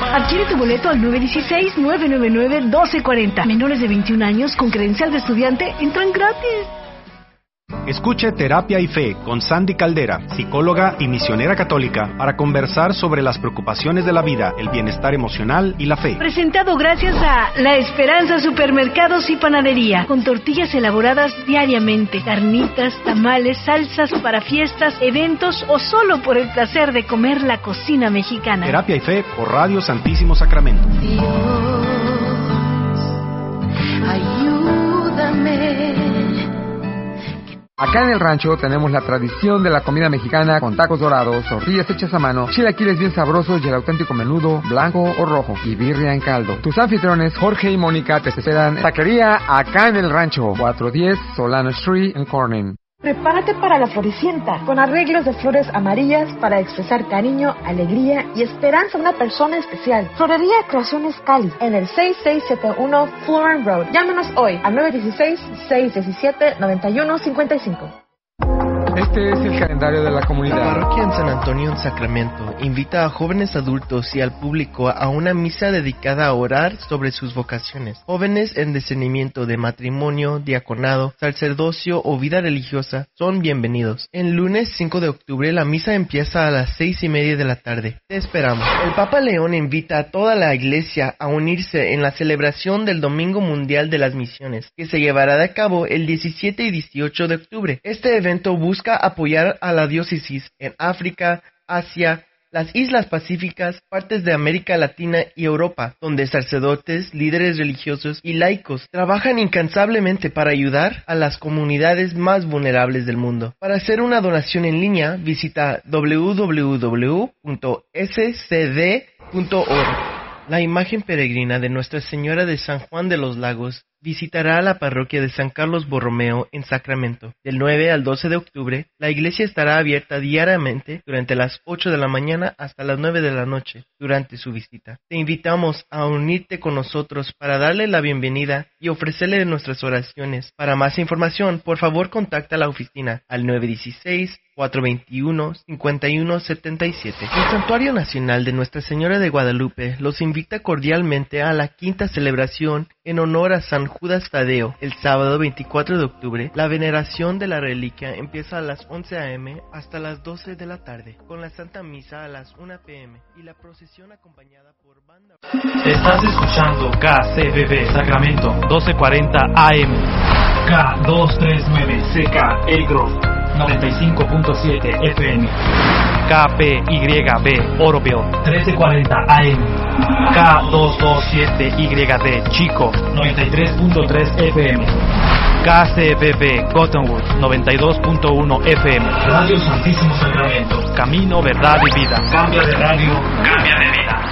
Adquiere tu boleto al 916-999-1240. Menores de 21 años con credencial de estudiante entran gratis. Escuche Terapia y Fe con Sandy Caldera, psicóloga y misionera católica, para conversar sobre las preocupaciones de la vida, el bienestar emocional y la fe. Presentado gracias a La Esperanza Supermercados y Panadería, con tortillas elaboradas diariamente, carnitas, tamales, salsas para fiestas, eventos o solo por el placer de comer la cocina mexicana. Terapia y Fe por Radio Santísimo Sacramento. Dios, ayúdame. Acá en el rancho tenemos la tradición de la comida mexicana con tacos dorados, tortillas hechas a mano, chilaquiles bien sabrosos y el auténtico menudo blanco o rojo y birria en caldo. Tus anfitriones Jorge y Mónica te esperan en Taquería Acá en el Rancho, 410 Solano Street en Corning. Prepárate para la Floricienta, con arreglos de flores amarillas para expresar cariño, alegría y esperanza a una persona especial. Florería Creaciones Cali, en el 6671 Florence Road. Llámanos hoy al 916-617-9155. Este es el calendario de la comunidad. La parroquia en San Antonio en Sacramento invita a jóvenes adultos y al público a una misa dedicada a orar sobre sus vocaciones. Jóvenes en discernimiento de matrimonio, diaconado, sacerdocio o vida religiosa son bienvenidos. El lunes 5 de octubre la misa empieza a las 6:30 de la tarde. Te esperamos. El Papa León invita a toda la iglesia a unirse en la celebración del Domingo Mundial de las Misiones, que se llevará a cabo el 17 y 18 de octubre. Este evento busca apoyar a la diócesis en África, Asia, las Islas Pacíficas, partes de América Latina y Europa, donde sacerdotes, líderes religiosos y laicos trabajan incansablemente para ayudar a las comunidades más vulnerables del mundo. Para hacer una donación en línea, visita www.scd.org. La imagen peregrina de Nuestra Señora de San Juan de los Lagos visitará la parroquia de San Carlos Borromeo en Sacramento. Del 9 al 12 de octubre, la iglesia estará abierta diariamente durante las 8 de la mañana hasta las 9 de la noche durante su visita. Te invitamos a unirte con nosotros para darle la bienvenida y ofrecerle nuestras oraciones. Para más información, por favor contacta a la oficina al 916-421-5177. El Santuario Nacional de Nuestra Señora de Guadalupe los invita cordialmente a la quinta celebración en honor a San Judas Tadeo. El sábado 24 de octubre, la veneración de la reliquia empieza a las 11 a.m. hasta las 12 de la tarde, con la Santa Misa a las 1 p.m. y la procesión acompañada por banda. Estás escuchando KCBB Sacramento 1240 AM, K239CK El Grove 95.7 FM, KPYB Oroville 1340 AM, K227YD Chico 93.3 FM, KCBB Cottonwood 92.1 FM, Radio Santísimo Sacramento, camino, verdad y vida. Cambia de radio, cambia de vida.